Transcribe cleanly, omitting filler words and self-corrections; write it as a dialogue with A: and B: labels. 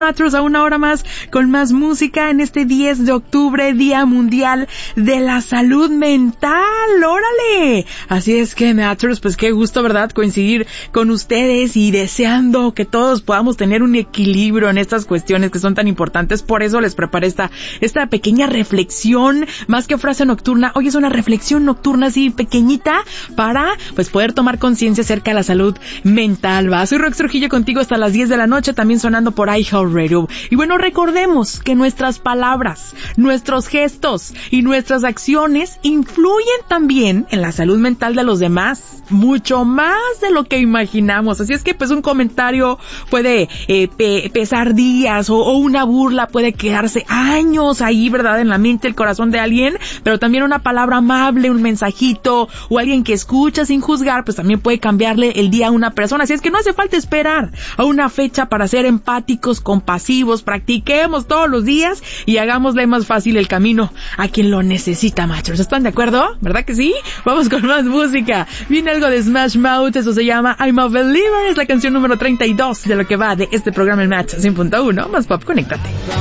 A: A una hora más con más música en este 10 de octubre, Día Mundial de la Salud Mental. ¡Órale! Así es que, Matchers, pues qué gusto, ¿verdad?, coincidir con ustedes y deseando que todos podamos tener un equilibrio en estas cuestiones que son tan importantes. Por eso les preparé esta pequeña reflexión, más que frase nocturna. Hoy es una reflexión nocturna así pequeñita para, pues, poder tomar conciencia acerca de la salud mental. Va, soy Rox Trujillo contigo hasta las 10 de la noche, también sonando por iHeartRadio. Y bueno, recordemos que nuestras palabras, nuestros gestos y nuestras acciones influyen también en la salud mental de los demás, mucho más de lo que imaginamos. Así es que pues un comentario puede pesar días o una burla puede quedarse años ahí, ¿verdad?, en la mente, el corazón de alguien, pero también una palabra amable, un mensajito o alguien que escucha sin juzgar, pues también puede cambiarle el día a una persona. Así es que no hace falta esperar a una fecha para ser empáticos, compasivos, practiquemos todos los días y hagámosle más fácil el camino a quien lo necesita, machos. ¿Están de acuerdo? ¿Verdad que sí? Vamos con más música. Viene algo de Smash Mouth, eso se llama I'm a Believer, es la canción número 32 de lo que va de este programa en Match 100.1. Más pop, conéctate.